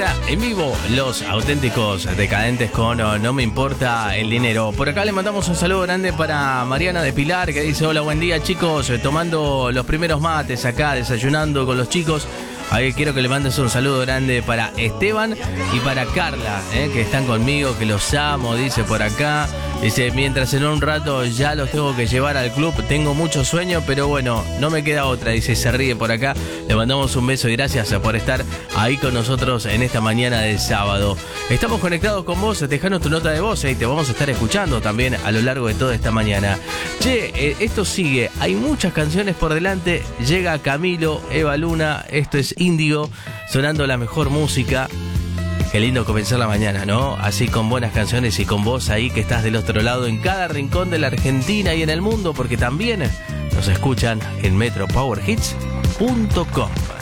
Ahora, en vivo, los auténticos decadentes con No Me Importa el Dinero. Por acá le mandamos un saludo grande para Mariana de Pilar, que dice: hola, buen día, chicos, tomando los primeros mates acá, desayunando con los chicos. Ahí quiero que le mandes un saludo grande para Esteban y para Carla, que están conmigo, que los amo, dice por acá. Dice, mientras en un rato ya los tengo que llevar al club, tengo mucho sueño, pero bueno, no me queda otra. Dice, se ríe por acá. Le mandamos un beso y gracias por estar ahí con nosotros en esta mañana de sábado. Estamos conectados con vos, dejanos tu nota de voz y te vamos a estar escuchando también a lo largo de toda esta mañana. Che, esto sigue, hay muchas canciones por delante. Llega Camilo, Eva Luna, esto es Índigo, sonando la mejor música. Qué lindo comenzar la mañana, ¿no? Así con buenas canciones y con vos ahí que estás del otro lado en cada rincón de la Argentina y en el mundo, porque también nos escuchan en metropowerhits.com.